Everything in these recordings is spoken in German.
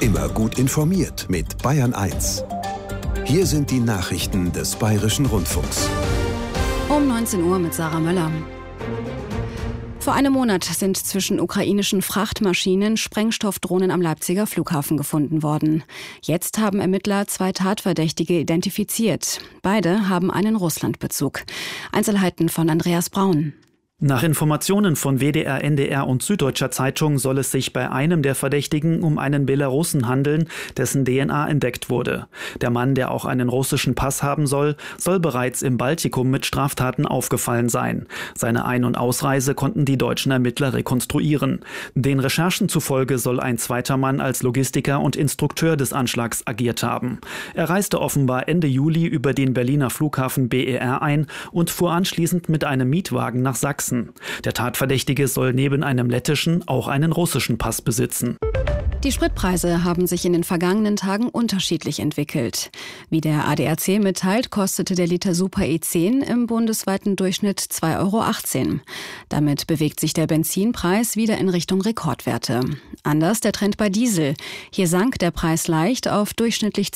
Immer gut informiert mit Bayern 1. Hier sind die Nachrichten des Bayerischen Rundfunks. Um 19 Uhr mit Sarah Möller. Vor einem Monat sind zwischen ukrainischen Frachtmaschinen Sprengstoffdrohnen am Leipziger Flughafen gefunden worden. Jetzt haben Ermittler 2 Tatverdächtige identifiziert. Beide haben einen Russlandbezug. Einzelheiten von Andreas Braun. Nach Informationen von WDR, NDR und Süddeutscher Zeitung soll es sich bei einem der Verdächtigen um einen Belarussen handeln, dessen DNA entdeckt wurde. Der Mann, der auch einen russischen Pass haben soll bereits im Baltikum mit Straftaten aufgefallen sein. Seine Ein- und Ausreise konnten die deutschen Ermittler rekonstruieren. Den Recherchen zufolge soll ein zweiter Mann als Logistiker und Instrukteur des Anschlags agiert haben. Er reiste offenbar Ende Juli über den Berliner Flughafen BER ein und fuhr anschließend mit einem Mietwagen nach Sachsen. Der Tatverdächtige soll neben einem lettischen auch einen russischen Pass besitzen. Die Spritpreise haben sich in den vergangenen Tagen unterschiedlich entwickelt. Wie der ADAC mitteilt, kostete der Liter Super E10 im bundesweiten Durchschnitt 2,18 €. Damit bewegt sich der Benzinpreis wieder in Richtung Rekordwerte. Anders der Trend bei Diesel. Hier sank der Preis leicht auf durchschnittlich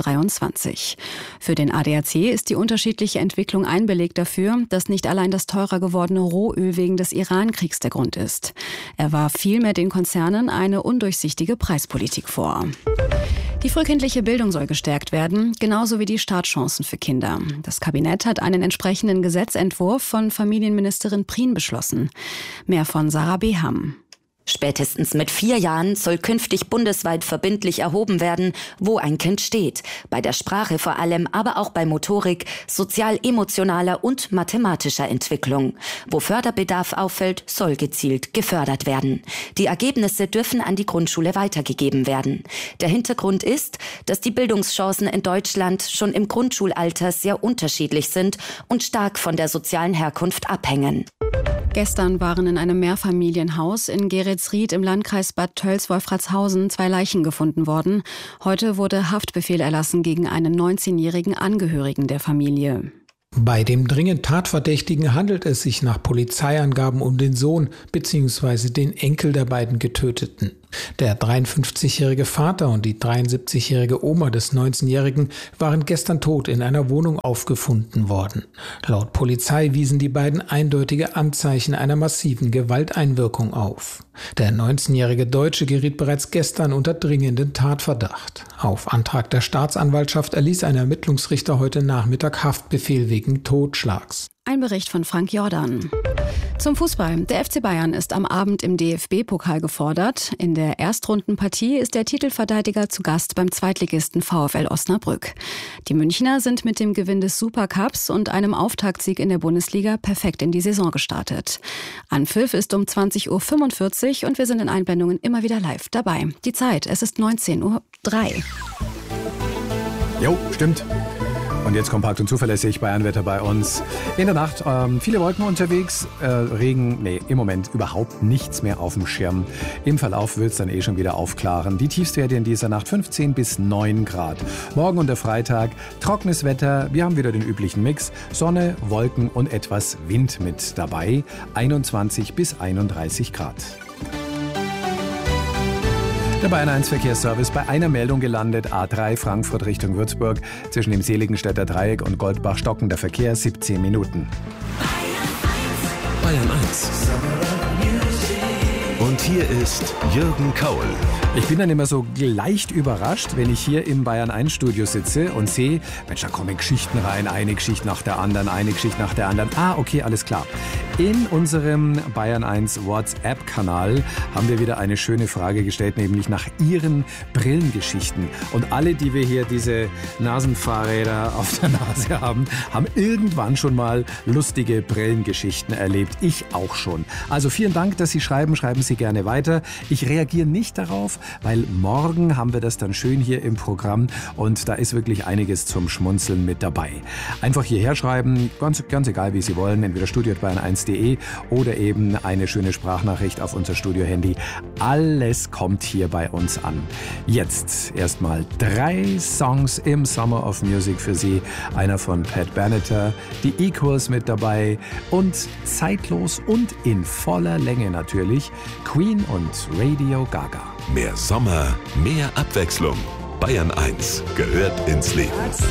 2,23 €. Für den ADAC ist die unterschiedliche Entwicklung ein Beleg dafür, dass nicht allein das teurer gewordene Rohöl wegen des Iran-Kriegs der Grund ist. Er warf vielmehr den Konzernen eine undurchsichtige Preispolitik vor. Die frühkindliche Bildung soll gestärkt werden, genauso wie die Startchancen für Kinder. Das Kabinett hat einen entsprechenden Gesetzentwurf von Familienministerin Prien beschlossen. Mehr von Sarah Beham. Spätestens mit 4 Jahren soll künftig bundesweit verbindlich erhoben werden, wo ein Kind steht. Bei der Sprache vor allem, aber auch bei Motorik, sozial-emotionaler und mathematischer Entwicklung. Wo Förderbedarf auffällt, soll gezielt gefördert werden. Die Ergebnisse dürfen an die Grundschule weitergegeben werden. Der Hintergrund ist, dass die Bildungschancen in Deutschland schon im Grundschulalter sehr unterschiedlich sind und stark von der sozialen Herkunft abhängen. Gestern waren in einem Mehrfamilienhaus in Geretsried im Landkreis Bad Tölz-Wolfratshausen 2 Leichen gefunden worden. Heute wurde Haftbefehl erlassen gegen einen 19-jährigen Angehörigen der Familie. Bei dem dringend Tatverdächtigen handelt es sich nach Polizeiangaben um den Sohn bzw. den Enkel der beiden Getöteten. Der 53-jährige Vater und die 73-jährige Oma des 19-jährigen waren gestern tot in einer Wohnung aufgefunden worden. Laut Polizei wiesen die beiden eindeutige Anzeichen einer massiven Gewalteinwirkung auf. Der 19-jährige Deutsche geriet bereits gestern unter dringenden Tatverdacht. Auf Antrag der Staatsanwaltschaft erließ ein Ermittlungsrichter heute Nachmittag Haftbefehl wegen Totschlags. Ein Bericht von Frank Jordan. Zum Fußball. Der FC Bayern ist am Abend im DFB-Pokal gefordert. In der Erstrundenpartie ist der Titelverteidiger zu Gast beim Zweitligisten VfL Osnabrück. Die Münchner sind mit dem Gewinn des Supercups und einem Auftaktsieg in der Bundesliga perfekt in die Saison gestartet. Anpfiff ist um 20:45 Uhr und wir sind in Einblendungen immer wieder live dabei. Die Zeit, es ist 19:03 Uhr. Jo, stimmt. Und jetzt kompakt und zuverlässig Bayernwetter bei uns. In der Nacht viele Wolken unterwegs, Regen, im Moment überhaupt nichts mehr auf dem Schirm. Im Verlauf wird es dann schon wieder aufklaren. Die Tiefstwerte in dieser Nacht 15 bis 9 Grad. Morgen und der Freitag trockenes Wetter. Wir haben wieder den üblichen Mix. Sonne, Wolken und etwas Wind mit dabei. 21 bis 31 Grad. Der Bayern 1 Verkehrsservice bei einer Meldung gelandet. A3 Frankfurt Richtung Würzburg. Zwischen dem Seligenstädter Dreieck und Goldbach-Stocken der Verkehr 17 Minuten. Bayern 1. Und hier ist Jürgen Kaul. Ich bin dann immer so leicht überrascht, wenn ich hier im Bayern 1 Studio sitze und sehe, Mensch, da kommen Geschichten rein, eine Geschichte nach der anderen, eine Geschichte nach der anderen. Okay, alles klar. In unserem Bayern 1 WhatsApp-Kanal haben wir wieder eine schöne Frage gestellt, nämlich nach Ihren Brillengeschichten. Und alle, die wir hier diese Nasenfahrräder auf der Nase haben, haben irgendwann schon mal lustige Brillengeschichten erlebt. Ich auch schon. Also vielen Dank, dass Sie schreiben. Schreiben Sie gerne weiter. Ich reagiere nicht darauf, weil morgen haben wir das dann schön hier im Programm und da ist wirklich einiges zum Schmunzeln mit dabei. Einfach hierher schreiben, ganz egal wie Sie wollen, entweder studio@bayern1.de oder eben eine schöne Sprachnachricht auf unser Studio-Handy. Alles kommt hier bei uns an. Jetzt erstmal 3 Songs im Summer of Music für Sie. Einer von Pat Benatar, die Equals mit dabei und zeitlos und in voller Länge natürlich Queen und Radio Gaga. Mehr Sommer, mehr Abwechslung. Bayern 1 gehört ins Leben.